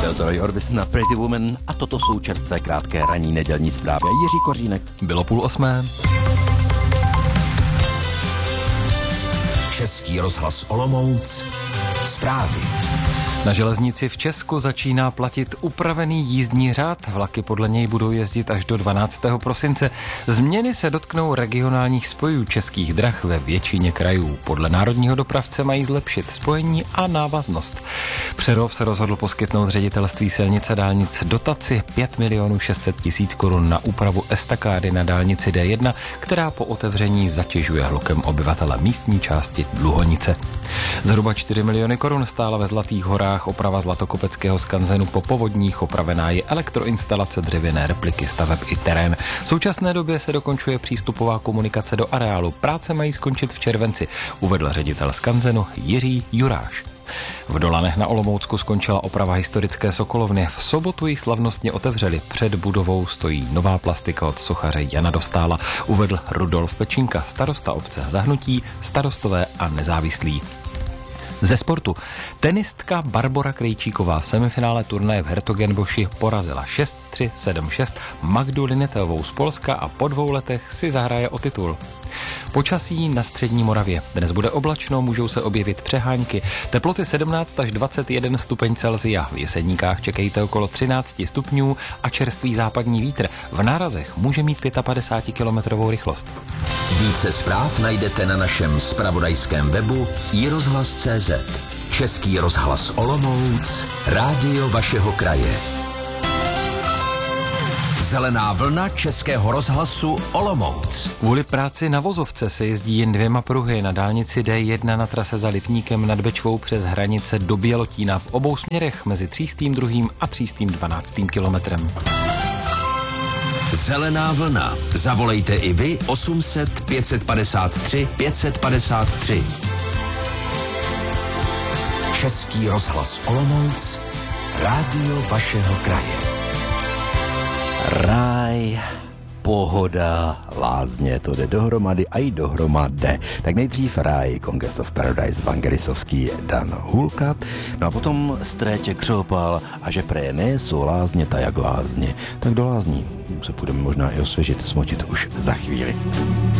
Byl to Roy Orbison na Pretty Woman a toto jsou čerstvé krátké ranní nedělní zprávy. Jiří Kořínek. Bylo 7:30. Český rozhlas Olomouc. Zprávy. Na železnici v Česku začíná platit upravený jízdní řád. Vlaky podle něj budou jezdit až do 12. prosince. Změny se dotknou regionálních spojů Českých drah ve většině krajů. Podle národního dopravce mají zlepšit spojení a návaznost. Přerov se rozhodl poskytnout ředitelství silnic a dálnic dotaci 5 600 000 korun na úpravu estakády na dálnici D1, která po otevření zatěžuje hlukem obyvatele místní části Dluhonice. Zhruba 4 miliony korun stála ve Zlatých horách oprava Zlatokopeckého skanzenu po povodních, opravená je elektroinstalace, dřevěné repliky staveb i terén. V současné době se dokončuje přístupová komunikace do areálu. Práce mají skončit v červenci, uvedl ředitel skanzenu Jiří Juráš. V Dolanech na Olomoucku skončila oprava historické sokolovny. V sobotu ji slavnostně otevřeli. Před budovou stojí nová plastika od sochaře Jana Dostála, uvedl Rudolf Pečinka, starosta obce Za hnutí, Starostové a nezávislí. Ze sportu. Tenistka Barbora Krejčíková v semifinále turnaje v Hertogenboši porazila 6-3, 7-6 Magdu Linetovou z Polska a po 2 letech si zahraje o titul. Počasí na střední Moravě. Dnes bude oblačno, můžou se objevit přehánky. Teploty 17 až 21 stupeň Celsia. V Jeseníkách čekejte okolo 13 stupňů a čerstvý západní vítr. V nárazech může mít 55 km rychlost. Více zpráv najdete na našem zpravodajském webu iRozhlas.cz. Český rozhlas Olomouc, rádio vašeho kraje. Zelená vlna Českého rozhlasu Olomouc. Kvůli práci na vozovce se jezdí jen 2 pruhy na dálnici D1 na trase za Lipníkem nad Bečvou přes hranice do Bělotína v obou směrech mezi 302. a 312. kilometrem. Zelená vlna. Zavolejte i vy 800 553 553. Český rozhlas Olomouc, rádio vašeho kraje. Ráj, pohoda, lázně, to jde dohromady a i dohromady. Tak nejdřív ráj, Conquest of Paradise, Vangelisovský, Dan Hulka, no a potom Strétě Křopal a že preje ne jsou lázně ta jak lázně. Tak do lázní se půjdeme možná i osvěžit, smočit už za chvíli.